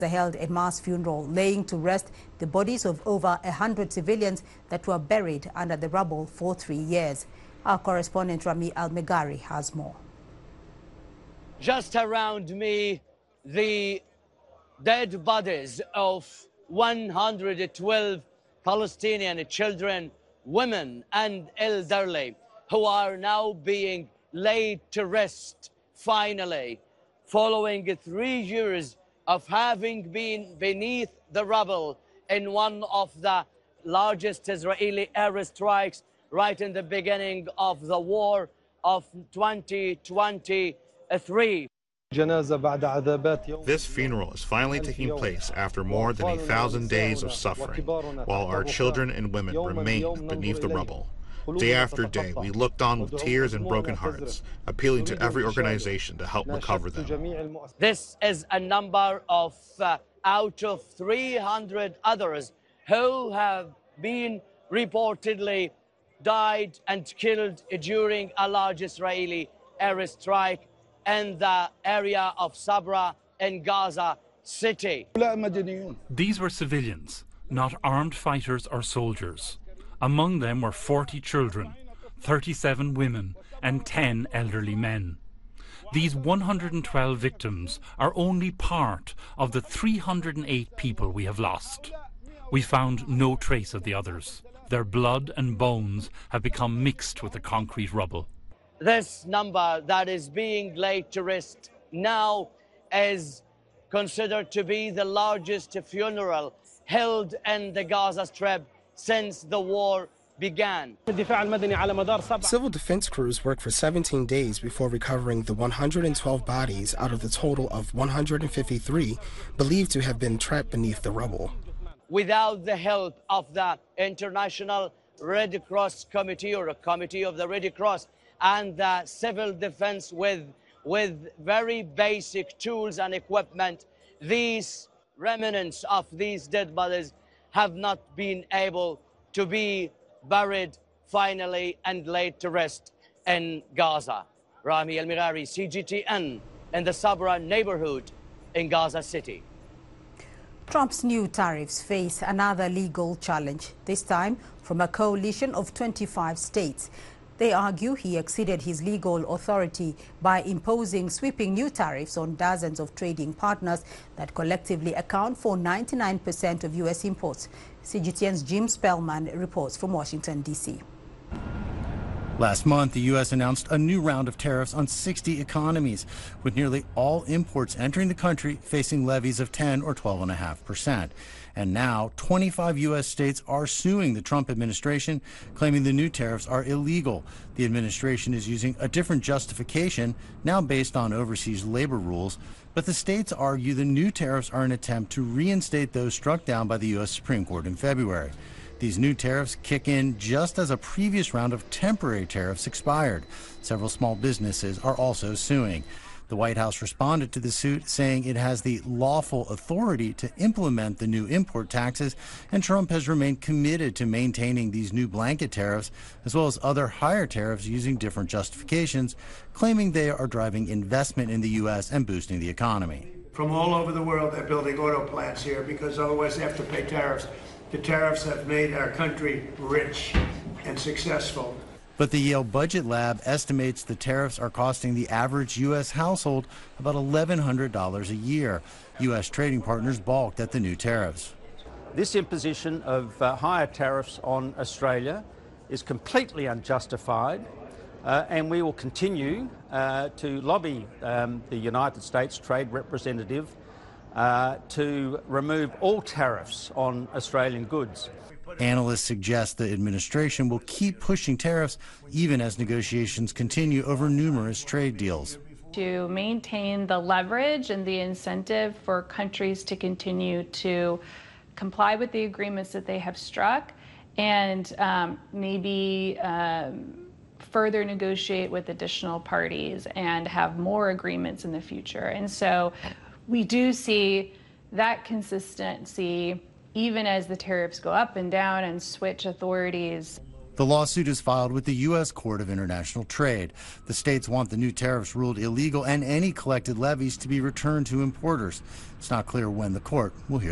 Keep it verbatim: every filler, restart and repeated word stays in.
They held a mass funeral, laying to rest the bodies of over one hundred civilians that were buried under the rubble for three years. Our correspondent Rami Al-Megari has more. Just around me, the dead bodies of one hundred twelve Palestinian children, women and elderly, who are now being laid to rest, finally, following three years of having been beneath the rubble in one of the largest Israeli airstrikes right in the beginning of the war of twenty twenty-three. This funeral is finally taking place after more than a thousand days of suffering, while our children and women remain beneath the rubble. Day after day, we looked on with tears and broken hearts, appealing to every organization to help recover them. This is a number of uh, out of three hundred others who have been reportedly died and killed during a large Israeli airstrike in the area of Sabra in Gaza City. These were civilians, not armed fighters or soldiers. Among them were forty children, thirty-seven women, and ten elderly men. These one hundred twelve victims are only part of the three hundred eight people we have lost. We found no trace of the others. Their blood and bones have become mixed with the concrete rubble. This number that is being laid to rest now is considered to be the largest funeral held in the Gaza Strip since the war began. Civil defense crews worked for seventeen days before recovering the one hundred twelve bodies out of the total of one hundred fifty-three believed to have been trapped beneath the rubble. Without the help of the International Red Cross Committee, or a Committee of the Red Cross, and the civil defense with, with very basic tools and equipment, these remnants of these dead bodies have not been able to be buried finally and laid to rest in Gaza. Rami Al-Megari, C G T N, in the Sabra neighborhood in Gaza City. Trump's new tariffs face another legal challenge, this time from a coalition of twenty-five states. They argue he exceeded his legal authority by imposing sweeping new tariffs on dozens of trading partners that collectively account for ninety-nine percent of U S imports. C G T N's Jim Spellman reports from Washington, D C Last month, the U S announced a new round of tariffs on sixty economies, with nearly all imports entering the country facing levies of ten or twelve point five percent. And now, twenty-five U S states are suing the Trump administration, claiming the new tariffs are illegal. The administration is using a different justification, now based on overseas labor rules. But the states argue the new tariffs are an attempt to reinstate those struck down by the U S Supreme Court in February. These new tariffs kick in just as a previous round of temporary tariffs expired. Several small businesses are also suing. The White House responded to the suit, saying it has the lawful authority to implement the new import taxes, and Trump has remained committed to maintaining these new blanket tariffs, as well as other higher tariffs using different justifications, claiming they are driving investment in the U S and boosting the economy. From all over the world, they're building auto plants here because otherwise they have to pay tariffs. The tariffs have made our country rich and successful. But the Yale Budget Lab estimates the tariffs are costing the average U S household about eleven hundred dollars a year. U S trading partners balked at the new tariffs. This imposition of uh, higher tariffs on Australia is completely unjustified, uh, and we will continue uh, to lobby um, the United States Trade Representative uh, to remove all tariffs on Australian goods. Analysts suggest the administration will keep pushing tariffs even as negotiations continue over numerous trade deals. To maintain the leverage and the incentive for countries to continue to comply with the agreements that they have struck, and um, maybe um, further negotiate with additional parties and have more agreements in the future. And so we do see that consistency even as the tariffs go up and down and switch authorities. The lawsuit is filed with the U S Court of International Trade. The states want the new tariffs ruled illegal and any collected levies to be returned to importers. It's not clear when the court will hear